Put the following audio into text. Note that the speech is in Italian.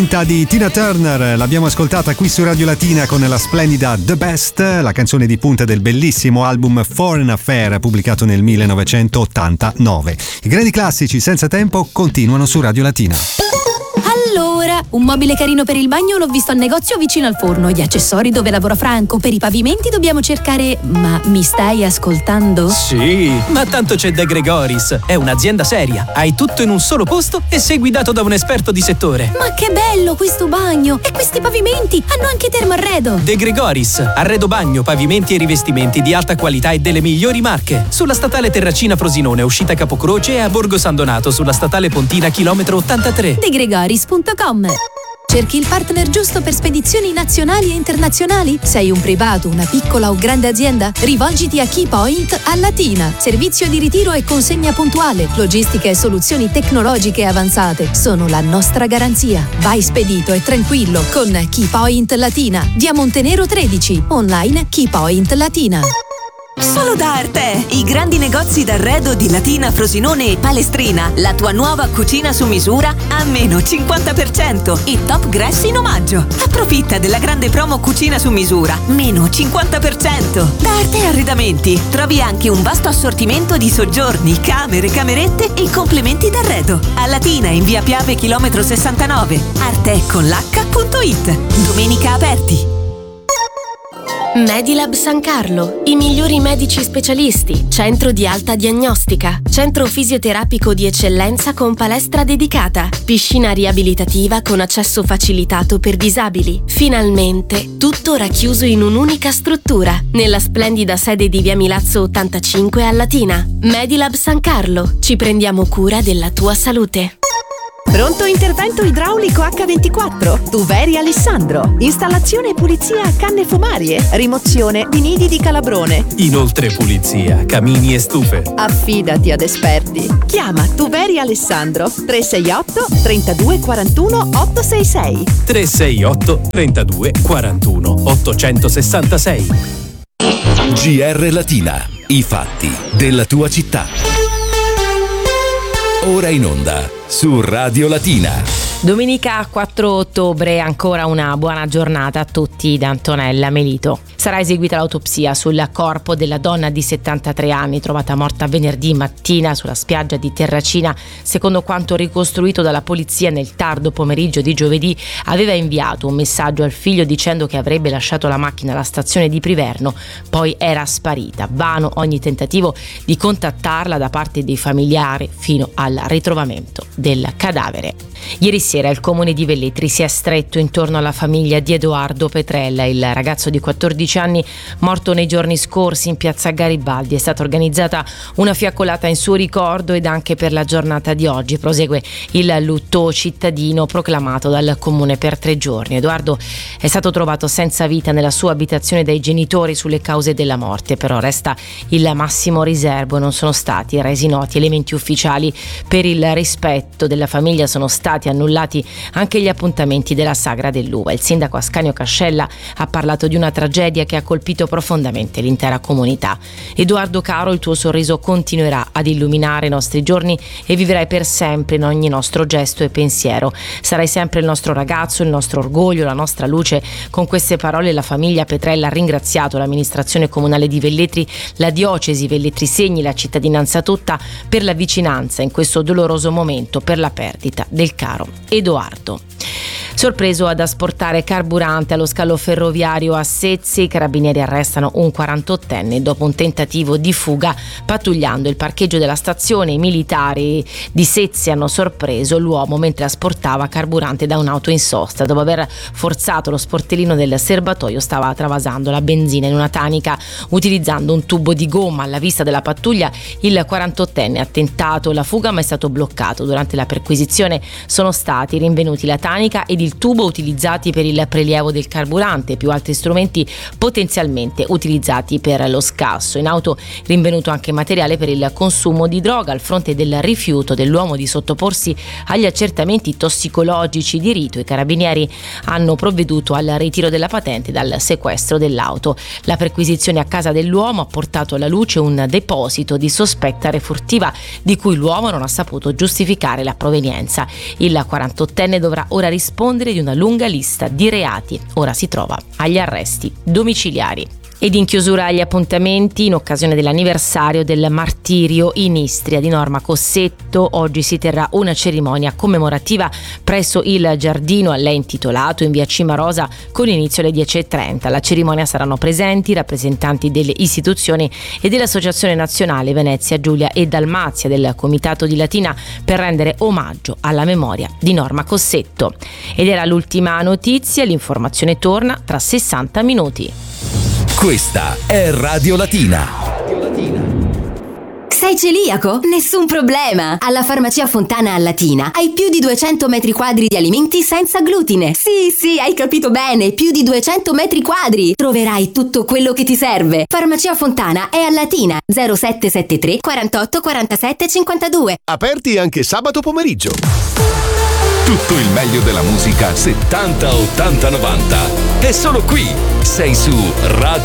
Di Tina Turner, l'abbiamo ascoltata qui su Radio Latina con la splendida The Best, la canzone di punta del bellissimo album Foreign Affair pubblicato nel 1989. I grandi classici senza tempo continuano su Radio Latina. Allora, un mobile carino per il bagno l'ho visto al negozio vicino al forno. Gli accessori dove lavora Franco. Per i pavimenti dobbiamo cercare... Ma mi stai ascoltando? Sì, ma tanto c'è De Gregoris. È un'azienda seria. Hai tutto in un solo posto e sei guidato da un esperto di settore. Ma che bello questo bagno! E questi pavimenti hanno anche Termoarredo. De Gregoris, arredo bagno, pavimenti e rivestimenti di alta qualità e delle migliori marche. Sulla statale Terracina Frosinone, uscita Capocroce, e a Borgo San Donato sulla statale Pontina chilometro 83. DeGregoris.com. Cerchi il partner giusto per spedizioni nazionali e internazionali? Sei un privato, una piccola o grande azienda? Rivolgiti a Keypoint a Latina. Servizio di ritiro e consegna puntuale, logistica e soluzioni tecnologiche avanzate sono la nostra garanzia. Vai spedito e tranquillo con Keypoint Latina. Via Montenero 13. Online Keypoint Latina. Solo da Arte, i grandi negozi d'arredo di Latina, Frosinone e Palestrina. La tua nuova cucina su misura a meno 50% e Top Grass in omaggio. Approfitta della grande promo cucina su misura, meno 50%. Da Arte Arredamenti trovi anche un vasto assortimento di soggiorni, camere, camerette e complementi d'arredo. A Latina in via Piave chilometro 69. arteconlh.it. Domenica aperti. Medilab San Carlo, i migliori medici specialisti, centro di alta diagnostica, centro fisioterapico di eccellenza con palestra dedicata, piscina riabilitativa con accesso facilitato per disabili. Finalmente, tutto racchiuso in un'unica struttura, nella splendida sede di via Milazzo 85 a Latina. Medilab San Carlo, ci prendiamo cura della tua salute. Pronto intervento idraulico H24? Tuveri Alessandro. Installazione e pulizia a canne fumarie. Rimozione di nidi di calabrone. Inoltre pulizia, camini e stufe. Affidati ad esperti. Chiama Tuveri Alessandro 368 32 41 866. 368 32 41 866. GR Latina, i fatti della tua città. Ora in onda su Radio Latina. Domenica 4 ottobre, ancora una buona giornata a tutti da Antonella Melito. Sarà eseguita l'autopsia sul corpo della donna di 73 anni trovata morta venerdì mattina sulla spiaggia di Terracina. Secondo quanto ricostruito dalla polizia, nel tardo pomeriggio di giovedì aveva inviato un messaggio al figlio dicendo che avrebbe lasciato la macchina alla stazione di Priverno, poi era sparita. Vano ogni tentativo di contattarla da parte dei familiari fino al ritrovamento del cadavere. Ieri sera il comune di Velletri si è stretto intorno alla famiglia di Edoardo Petrella, il ragazzo di 14 anni morto nei giorni scorsi in piazza Garibaldi. È stata organizzata una fiaccolata in suo ricordo ed anche per la giornata di oggi prosegue il lutto cittadino proclamato dal comune per 3 giorni. Edoardo è stato trovato senza vita nella sua abitazione dai genitori sulle cause della morte, però resta il massimo riservo. Non sono stati resi noti elementi ufficiali. Per il rispetto della famiglia sono stati annullati anche gli appuntamenti della Sagra dell'Uva. Il sindaco Ascanio Cascella ha parlato di una tragedia che ha colpito profondamente l'intera comunità. Edoardo caro, il tuo sorriso continuerà ad illuminare i nostri giorni e vivrai per sempre in ogni nostro gesto e pensiero. Sarai sempre il nostro ragazzo, il nostro orgoglio, la nostra luce. Con queste parole la famiglia Petrella ha ringraziato l'amministrazione comunale di Velletri, la diocesi Velletri Segni, la cittadinanza tutta per la vicinanza in questo doloroso momento per la perdita del caro Edoardo. Sorpreso ad asportare carburante allo scalo ferroviario a Sezze, i carabinieri arrestano un 48enne dopo un tentativo di fuga. Pattugliando il parcheggio della stazione, i militari di Sezze hanno sorpreso l'uomo mentre asportava carburante da un'auto in sosta. Dopo aver forzato lo sportellino del serbatoio, stava travasando la benzina in una tanica utilizzando un tubo di gomma. Alla vista della pattuglia il 48enne ha tentato la fuga ma è stato bloccato. Durante la perquisizione sono stati rinvenuti la tanica ed il tubo utilizzati per il prelievo del carburante e più altri strumenti potenzialmente utilizzati per lo scasso. In auto rinvenuto anche materiale per il consumo di droga. Al fronte del rifiuto dell'uomo di sottoporsi agli accertamenti tossicologici di rito, i carabinieri hanno provveduto al ritiro della patente dal sequestro dell'auto. La perquisizione a casa dell'uomo ha portato alla luce un deposito di sospetta refurtiva di cui l'uomo non ha saputo giustificare la provenienza. Il 48enne dovrà ora rispondere rispondere di una lunga lista di reati. Ora si trova agli arresti domiciliari. Ed in chiusura agli appuntamenti, in occasione dell'anniversario del martirio in Istria di Norma Cossetto, oggi si terrà una cerimonia commemorativa presso il giardino a lei intitolato in via Cimarosa con inizio alle 10:30. Alla cerimonia saranno presenti rappresentanti delle istituzioni e dell'Associazione Nazionale Venezia, Giulia e Dalmazia del Comitato di Latina per rendere omaggio alla memoria di Norma Cossetto. Ed era l'ultima notizia, l'informazione torna tra 60 minuti. Questa è Radio Latina. Sei celiaco? Nessun problema! Alla Farmacia Fontana a Latina hai più di 200 metri quadri di alimenti senza glutine. Sì, hai capito bene, più di 200 metri quadri! Troverai tutto quello che ti serve. Farmacia Fontana è a Latina, 0773 48 47 52. Aperti anche sabato pomeriggio. Tutto il meglio della musica 70, 80, 90. È solo qui. Sei su Radio